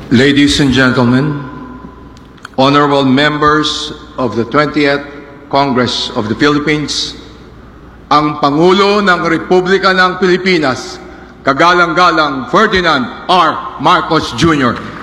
Ladies and gentlemen, honorable members of the 20th Congress of the Philippines, ang Pangulo ng Republika ng Pilipinas, kagalang-galang Ferdinand R. Marcos Jr.